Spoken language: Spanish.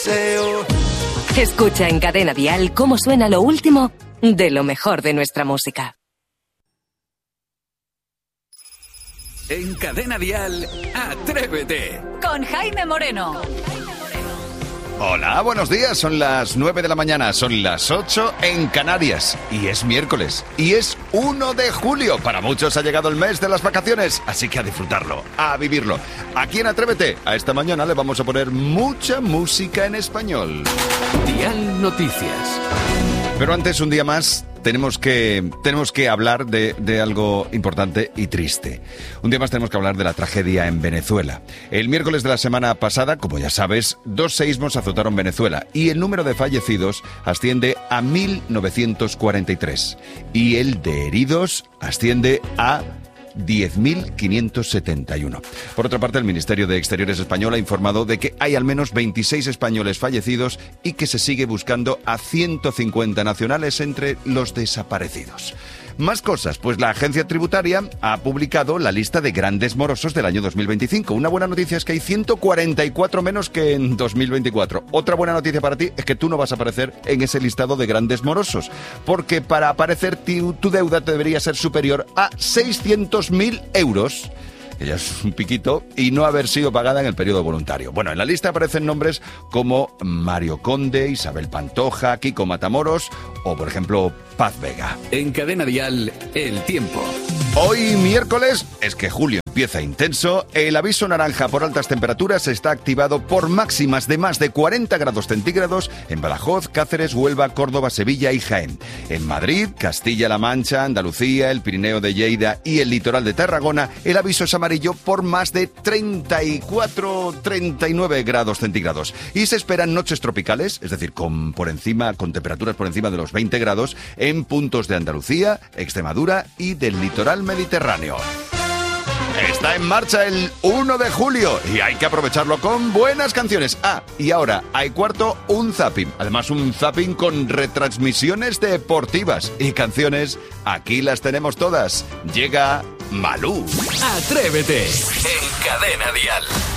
deseo. Escucha en Cadena Dial cómo suena lo último de lo mejor de nuestra música. En Cadena Dial, Atrévete. Con Jaime Moreno. Hola, buenos días. Son las 9 de la mañana, son las 8 en Canarias. Y es miércoles. Y es 1 de julio. Para muchos ha llegado el mes de las vacaciones. Así que a disfrutarlo, a vivirlo. Aquí en Atrévete, a esta mañana le vamos a poner mucha música en español. Dial Noticias. Pero antes, un día más, tenemos que hablar de algo importante y triste. Un día más tenemos que hablar de la tragedia en Venezuela. El miércoles de la semana pasada, como ya sabes, 2 seísmos azotaron Venezuela y el número de fallecidos asciende a 1.943 y el de heridos asciende a 10.571. Por otra parte, el Ministerio de Exteriores español ha informado de que hay al menos 26 españoles fallecidos y que se sigue buscando a 150 nacionales entre los desaparecidos. Más cosas, pues la agencia tributaria ha publicado la lista de grandes morosos del año 2025. Una buena noticia es que hay 144 menos que en 2024. Otra buena noticia para ti es que tú no vas a aparecer en ese listado de grandes morosos, porque para aparecer tu deuda debería ser superior a 600.000 euros. Que ya es un piquito, y no haber sido pagada en el periodo voluntario. Bueno, en la lista aparecen nombres como Mario Conde, Isabel Pantoja, Kiko Matamoros o, por ejemplo, Paz Vega. En Cadena Dial, el tiempo. Hoy miércoles es que julio empieza intenso. El aviso naranja por altas temperaturas está activado por máximas de más de 40 grados centígrados en Badajoz, Cáceres, Huelva, Córdoba, Sevilla y Jaén. En Madrid, Castilla-La Mancha, Andalucía, el Pirineo de Lleida y el litoral de Tarragona, el aviso es amarillo por más de 34-39 grados centígrados. Y se esperan noches tropicales, es decir, con temperaturas por encima de los 20 grados en puntos de Andalucía, Extremadura y del litoral mediterráneo. Está en marcha el 1 de julio y hay que aprovecharlo con buenas canciones. Y ahora, hay cuarto, un zapping. Además, un zapping con retransmisiones deportivas y canciones. Aquí las tenemos todas. Llega Malú. Atrévete. En Cadena Dial.